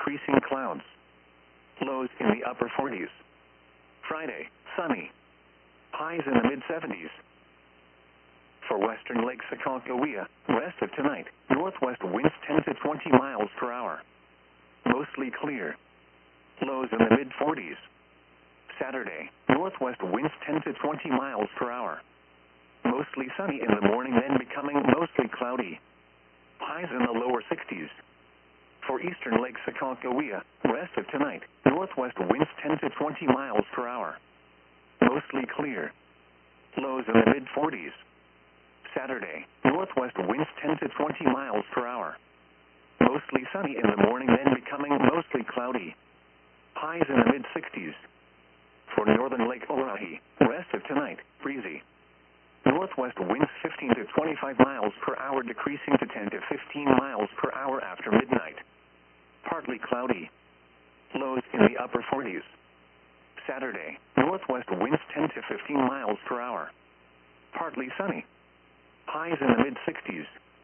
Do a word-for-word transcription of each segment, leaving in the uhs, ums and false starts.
decreasing clouds. Lows in the upper forties. Friday, sunny. Highs in the mid seventies. For western Lake Aconcagua, west of tonight, northwest winds ten to twenty miles per hour. Mostly clear. Lows in the mid forties. Saturday, northwest winds ten to twenty miles per hour. Mostly sunny in the morning, then becoming mostly cloudy. Highs in the lower sixties. For eastern Lake Aconcagua, west of tonight, northwest winds ten to twenty miles per hour. Mostly clear. Lows in the mid forties. Saturday, northwest winds ten to twenty miles per hour. Mostly sunny in the morning, then becoming mostly cloudy. Highs in the mid sixties. For northern Lake Oahe, west of tonight, breezy. Northwest winds fifteen to twenty-five miles per hour, decreasing to ten to fifteen miles per hour after midnight. Partly cloudy. Lows in the upper forties. Saturday, northwest winds ten to fifteen miles per hour. Partly sunny. Highs in the mid sixties.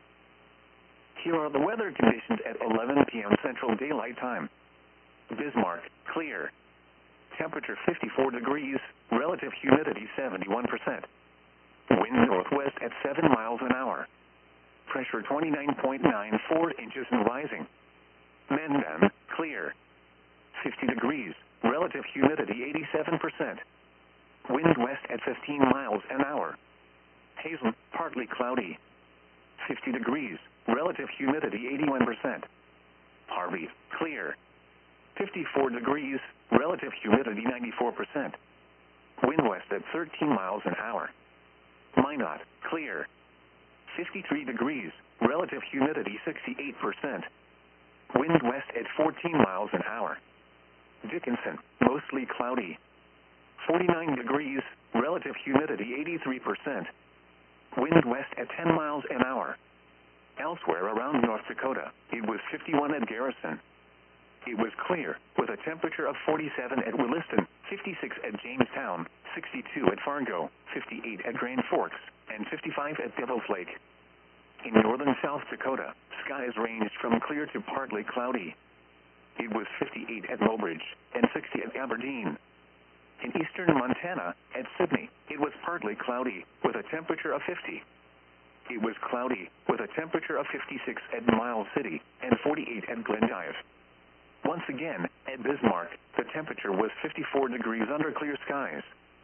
Here are the weather conditions at eleven p m Central Daylight Time. Bismarck, clear. Temperature fifty-four degrees, relative humidity seventy-one percent. Wind northwest at seven miles an hour. Pressure twenty-nine point nine four inches and rising. Mandan, clear. fifty degrees, relative humidity eighty-seven percent. Wind west at fifteen miles an hour. Hazen, partly cloudy. fifty degrees, relative humidity eighty-one percent. Harvey, clear. fifty-four degrees, relative humidity ninety-four percent. Wind west at thirteen miles an hour. Minot, clear. fifty-three degrees, relative humidity sixty-eight percent. Wind west at fourteen miles an hour. Dickinson, mostly cloudy. forty-nine degrees, relative humidity eighty-three percent. Wind west at ten miles an hour. Elsewhere around North Dakota, it was fifty-one at Garrison. It was clear, with a temperature of forty-seven at Williston, fifty-six at Jamestown, sixty-two at Fargo, fifty-eight at Grand Forks, and fifty-five at Devil's Lake. In northern South Dakota, skies ranged from clear to partly cloudy. It was fifty-eight at Mobridge, and sixty at Aberdeen. In eastern Montana, at Sydney, it was partly cloudy, with a temperature of fifty. It was cloudy, with a temperature of fifty-six at Miles City, and forty-eight at Glendive. Once again, at Bismarck, the temperature was fifty-four degrees under clear skies.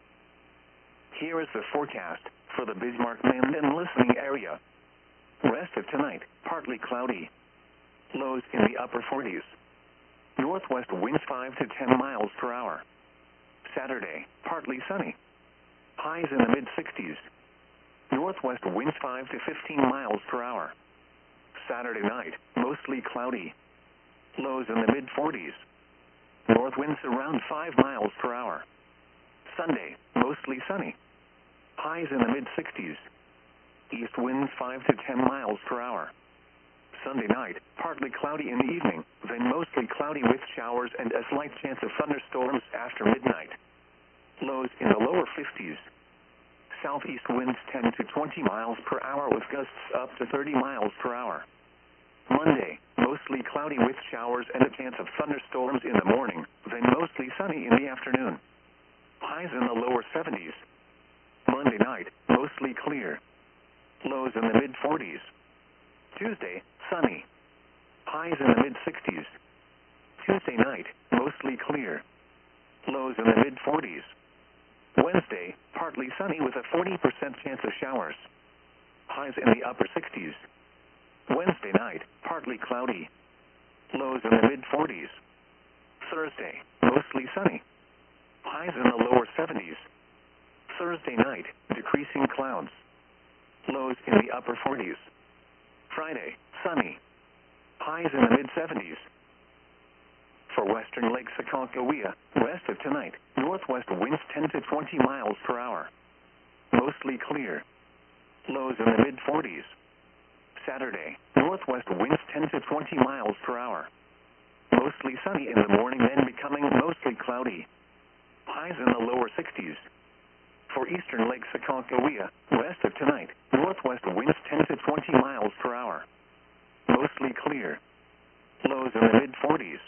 Here is the forecast for the Bismarck-Mandan listening area. Rest of tonight, partly cloudy. Lows in the upper forties. Northwest winds five to ten miles per hour. Saturday, partly sunny. Highs in the mid sixties. Northwest winds five to fifteen miles per hour. Saturday night, mostly cloudy. Lows in the mid forties. North winds around five miles per hour. Sunday, mostly sunny. Highs in the mid sixties. East winds five to ten miles per hour. Sunday night, partly cloudy in the evening, then mostly cloudy with showers and a slight chance of thunderstorms after midnight. Lows in the lower fifties. Southeast winds ten to twenty miles per hour with gusts up to thirty miles per hour. Monday, mostly cloudy with showers and a chance of thunderstorms in the morning, then mostly sunny in the afternoon. Highs in the lower seventies. Monday night, mostly clear. Lows in the mid forties. Tuesday, sunny. Highs in the mid sixties. Tuesday night, mostly clear. Lows in the mid forties. Wednesday, partly sunny with a forty percent chance of showers. Highs in the upper sixties. Wednesday night, partly cloudy. Lows in the mid forties. Thursday, mostly sunny. Highs in the lower seventies. Thursday night, decreasing clouds. Lows in the upper forties. Friday, sunny. Highs in the mid seventies. For western Lake Aconcagua, west of tonight, northwest winds ten to twenty miles per hour. Mostly clear. Lows in the mid forties. Saturday, northwest winds ten to twenty miles per hour. Mostly sunny in the morning, then becoming mostly cloudy. Highs in the lower sixties. For eastern Lake Aconcagua, west of tonight, northwest winds ten to twenty miles per hour. Mostly clear. Lows in the mid forties.